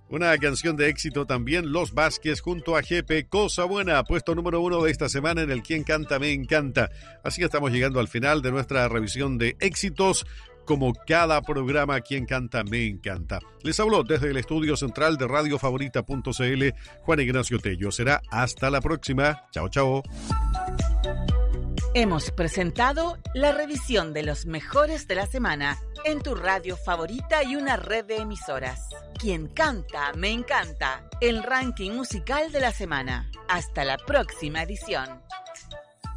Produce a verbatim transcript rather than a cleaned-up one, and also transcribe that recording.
Una canción de éxito también, Los Vázquez junto a G P, Cosa Buena, puesto número uno de esta semana en el Quién Canta Me Encanta. Así que estamos llegando al final de nuestra revisión de éxitos, como cada programa Quién Canta Me Encanta. Les habló desde el estudio central de radio favorita punto c l Juan Ignacio Tello. Será hasta la próxima. Chao, chao. Hemos presentado la revisión de los mejores de la semana en tu radio favorita y una red de emisoras. Quien canta, me encanta. El ranking musical de la semana. Hasta la próxima edición.